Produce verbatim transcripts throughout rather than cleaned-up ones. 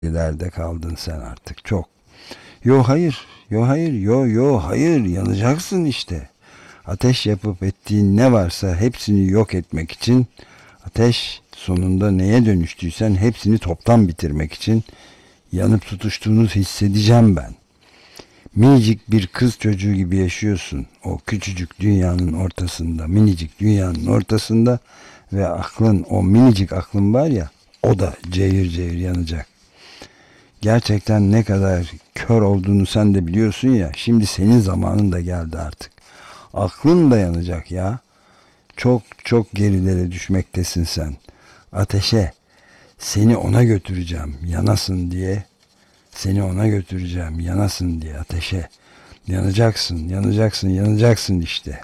ileride kaldın sen artık çok. Yo hayır, yo hayır, yo yo hayır, yanacaksın işte. Ateş yapıp ettiğin ne varsa hepsini yok etmek için, ateş sonunda neye dönüştüysen hepsini toptan bitirmek için yanıp tutuştuğunu hissedeceğim ben. Minicik bir kız çocuğu gibi yaşıyorsun o küçücük dünyanın ortasında, minicik dünyanın ortasında ve aklın, o minicik aklın var ya, o da cayır cayır yanacak. Gerçekten ne kadar kör olduğunu sen de biliyorsun ya. Şimdi senin zamanın da geldi artık. Aklın da yanacak ya. Çok çok gerilere düşmektesin sen. Ateşe. Seni ona götüreceğim. Yanasın diye. Seni ona götüreceğim. Yanasın diye ateşe. Yanacaksın, yanacaksın, yanacaksın işte.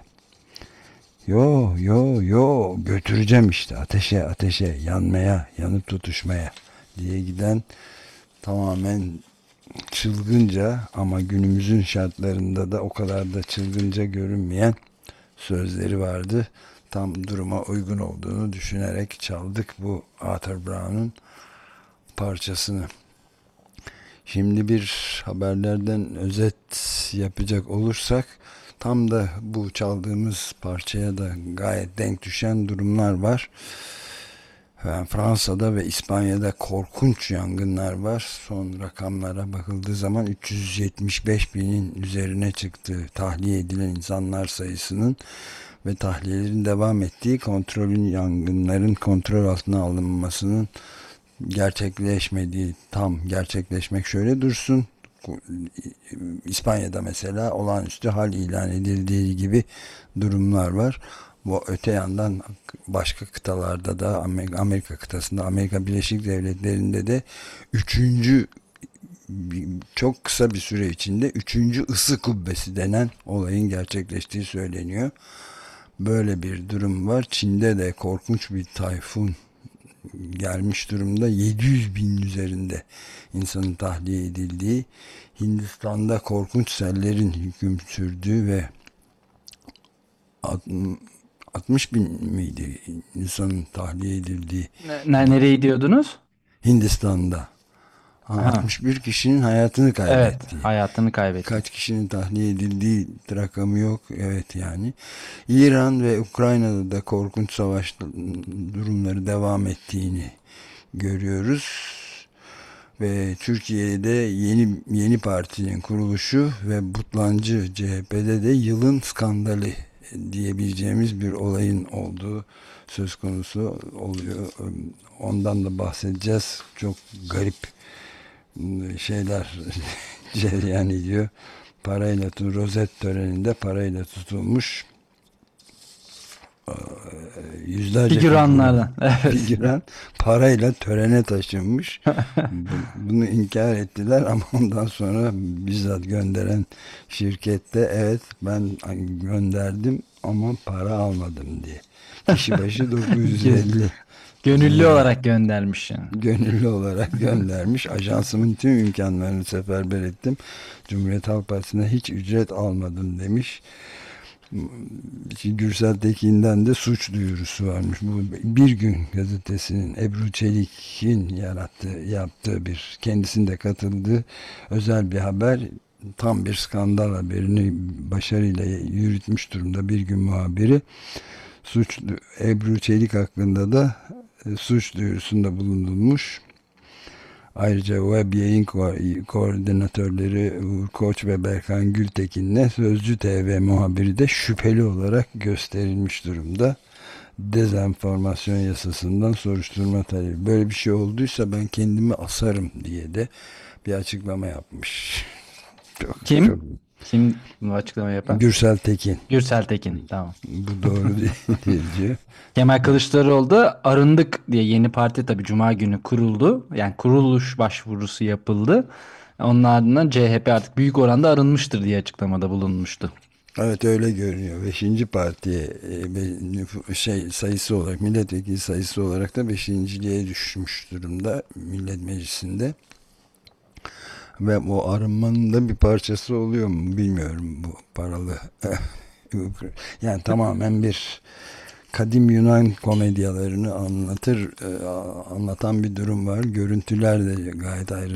Yo yo yo götüreceğim işte ateşe, ateşe, yanmaya, yanıp tutuşmaya diye giden, tamamen çılgınca ama günümüzün şartlarında da o kadar da çılgınca görünmeyen sözleri vardı. Tam duruma uygun olduğunu düşünerek çaldık bu Arthur Brown'un parçasını. Şimdi bir haberlerden özet yapacak olursak, tam da bu çaldığımız parçaya da gayet denk düşen durumlar var. Yani Fransa'da ve İspanya'da korkunç yangınlar var. Son rakamlara bakıldığı zaman üç yüz yetmiş beş binin üzerine çıktığı tahliye edilen insanlar sayısının ve tahliyelerin devam ettiği, kontrolün, yangınların kontrol altına alınmasının gerçekleşmediği, tam gerçekleşmek şöyle dursun. İspanya'da mesela olağanüstü hal ilan edildiği gibi durumlar var. Bu öte yandan başka kıtalarda da, Amerika, Amerika kıtasında, Amerika Birleşik Devletleri'nde de üçüncü, çok kısa bir süre içinde üçüncü ısı kubbesi denen olayın gerçekleştiği söyleniyor. Böyle bir durum var. Çin'de de korkunç bir tayfun gelmiş durumda. yedi yüz bin üzerinde insanın tahliye edildiği, Hindistan'da korkunç sellerin hüküm sürdüğü ve altmış bin miydi insanın tahliye edildiği, Ne, nereye diyordunuz? Hindistan'da Ha, altmış bir kişinin hayatını evet, kaybettiği, hayatını kaybetti. kaç kişinin tahliye edildiği rakamı yok. Evet, yani İran ve Ukrayna'da da korkunç savaş durumları devam ettiğini görüyoruz. Ve Türkiye'de yeni yeni partinin kuruluşu ve Butlancı C H P'de de yılın skandalı diyebileceğimiz bir olayın olduğu söz konusu oluyor. Ondan da bahsedeceğiz. Çok garip şeyler cereyan ediyor. Parayla, rozet töreninde parayla tutulmuş yüzlerce figüran, Figüranlardan. Evet. figüran parayla törene taşınmış. Bunu inkar ettiler ama ondan sonra bizzat gönderen şirkette, evet ben gönderdim ama para almadım diye. Kişi başı Gö- dokuz yüz elli Gönüllü lira olarak göndermiş yani. gönüllü olarak göndermiş. Ajansımın tüm imkanlarını seferber ettim. Cumhuriyet Halk Partisi'ne hiç ücret almadım demiş. Gürsel Tekin'den de suç duyurusu varmış. Bu Bir Gün gazetesinin Ebru Çelik'in yarattığı, yaptığı, bir kendisinde katıldığı özel bir haber. Tam bir skandal haberini başarıyla yürütmüş durumda Bir Gün muhabiri. Suç Ebru Çelik hakkında da e, suç duyurusunda bulunulmuş. Ayrıca web yayın ko- koordinatörleri Uğur Koç ve Berkan Gültekin'le Sözcü T V muhabiri de şüpheli olarak gösterilmiş durumda. Dezenformasyon yasasından soruşturma talebi. Böyle bir şey olduysa ben kendimi asarım diye de bir açıklama yapmış. Çok çok. Kim? Kim bu açıklama yapan? Gürsel Tekin. Gürsel Tekin. Tamam. Bu doğru değil diyor. Kemal Kılıçdaroğlu da arındık diye yeni parti tabii Cuma günü kuruldu. Yani kuruluş başvurusu yapıldı. Onun ardından C H P artık büyük oranda arınmıştır diye açıklamada bulunmuştu. Evet, öyle görünüyor. Beşinci partiye e, nüfu- şey sayısı olarak, milletvekili sayısı olarak da beşinciliğe düşmüş durumda Millet Meclisi'nde. Ve o arınmanın da bir parçası oluyor mu bilmiyorum, bu paralı. Yani tamamen bir kadim Yunan komedyalarını anlatır, e, anlatan bir durum var. Görüntüler de gayet ayrı.